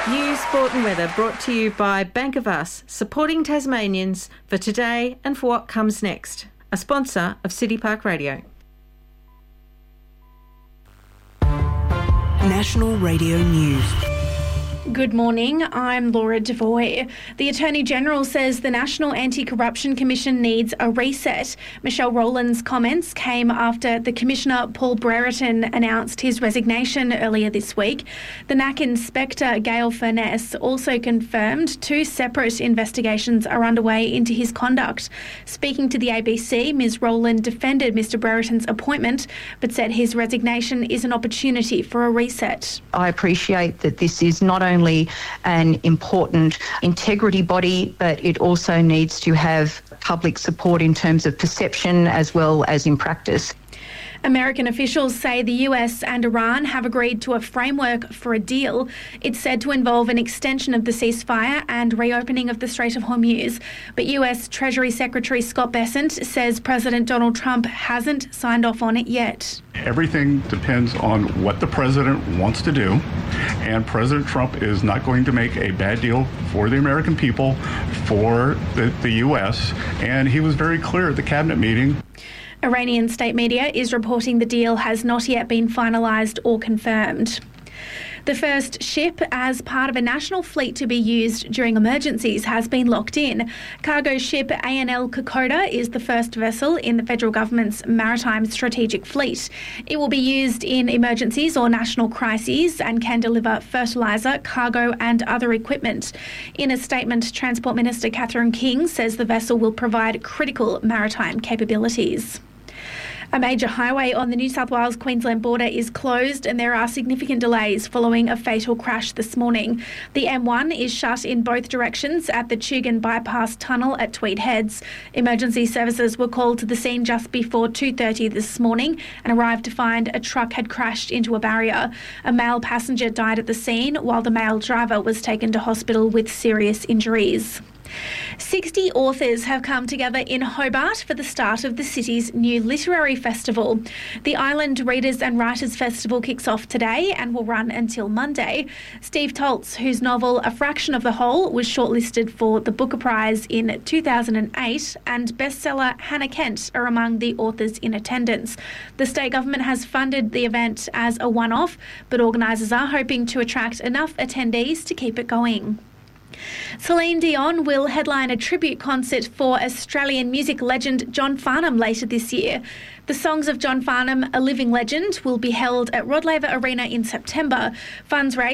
News, sport and weather brought to you by Bank of Us, supporting Tasmanians for today and for what comes next. A sponsor of City Park Radio. National Radio News. Good morning, I'm Laura Devoy. The Attorney-General says the National Anti-Corruption Commission needs a reset. Michelle Rowland's comments came after the Commissioner Paul Brereton announced his resignation earlier this week. The NAC Inspector Gail Furness also confirmed 2 separate investigations are underway into his conduct. Speaking to the ABC, Ms Rowland defended Mr Brereton's appointment but said his resignation is an opportunity for a reset. I appreciate that this is not only an important integrity body, but it also needs to have public support in terms of perception as well as in practice. American officials say the US and Iran have agreed to a framework for a deal. It's said to involve an extension of the ceasefire and reopening of the Strait of Hormuz. But US Treasury Secretary Scott Bessent says President Donald Trump hasn't signed off on it yet. Everything depends on what the president wants to do, and President Trump is not going to make a bad deal for the American people, for the U.S., and he was very clear at the cabinet meeting. Iranian state media is reporting the deal has not yet been finalised or confirmed. The first ship as part of a national fleet to be used during emergencies has been locked in. Cargo ship ANL Kokoda is the first vessel in the federal government's maritime strategic fleet. It will be used in emergencies or national crises and can deliver fertiliser, cargo and other equipment. In a statement, Transport Minister Catherine King says the vessel will provide critical maritime capabilities. A major highway on the New South Wales-Queensland border is closed and there are significant delays following a fatal crash this morning. The M1 is shut in both directions at the Tugun Bypass Tunnel at Tweed Heads. Emergency services were called to the scene just before 2:30 this morning and arrived to find a truck had crashed into a barrier. A male passenger died at the scene while the male driver was taken to hospital with serious injuries. 60 authors have come together in Hobart for the start of the city's new literary festival. The Island Readers and Writers Festival kicks off today and will run until Monday. Steve Toltz, whose novel A Fraction of the Whole was shortlisted for the Booker Prize in 2008, and bestseller Hannah Kent are among the authors in attendance. The state government has funded the event as a one-off, but organisers are hoping to attract enough attendees to keep it going. Celine Dion will headline a tribute concert for Australian music legend John Farnham later this year. The Songs of John Farnham, A Living Legend, will be held at Rod Laver Arena in September. Funds raised